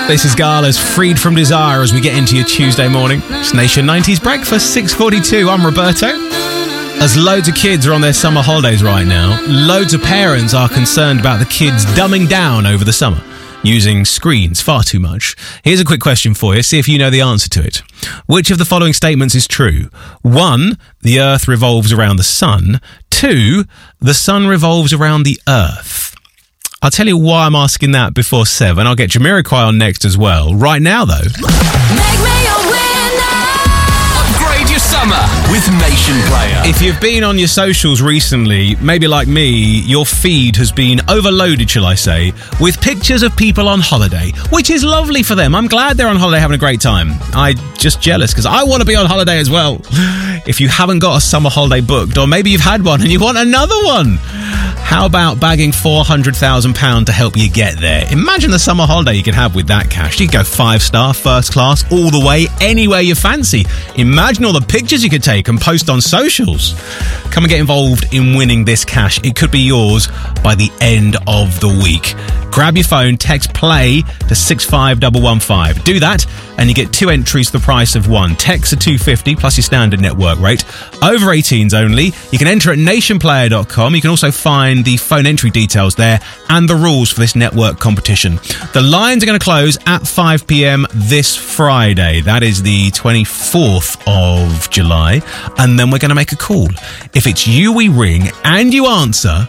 This is Gala's Freed From Desire as we get into your Tuesday morning. It's Nation 90s Breakfast, 6:42. I'm Roberto. As loads of kids are on their summer holidays right now, loads of parents are concerned about the kids dumbing down over the summer, using screens far too much. Here's a quick question for you. See if you know the answer to it. Which of the following statements is true? 1, the Earth revolves around the sun. 2, the sun revolves around the Earth. I'll tell you why I'm asking that before 7. I'll get Jamiroquai on next as well. Right now, though... Make me a winner! Upgrade your summer with Nation Player. If you've been on your socials recently, maybe like me, your feed has been overloaded, shall I say, with pictures of people on holiday, which is lovely for them. I'm glad they're on holiday having a great time. I'm just jealous because I want to be on holiday as well. If you haven't got a summer holiday booked, or maybe you've had one and you want another one, how about bagging £400,000 to help you get there? Imagine the summer holiday you could have with that cash. You could go 5-star, first class, all the way, anywhere you fancy. Imagine all the pictures you could take and post on socials. Come and get involved in winning this cash. It could be yours by the end of the week. Grab your phone, text play to 65115. Do that and you get 2 entries for the price of 1. Texts are $2.50 plus your standard network rate. Over 18s only. You can enter at nationplayer.com. You can also find the phone entry details there and the rules for this network competition. The lines are going to close at 5 p.m. this Friday. That is the 24th of July. And then we're going to make a call. If it's you we ring and you answer,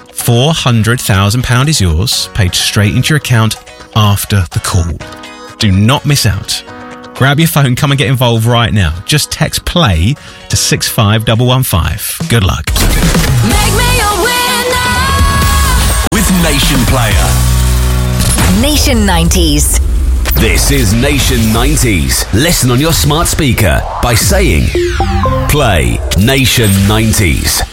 £400,000 is yours, paid straight into your account after the call. Do not miss out. Grab your phone, come and get involved right now. Just text play to 65115. Good luck. Make me a winner! With Nation Player. Nation 90s. This is Nation 90s. Listen on your smart speaker by saying, play Nation 90s.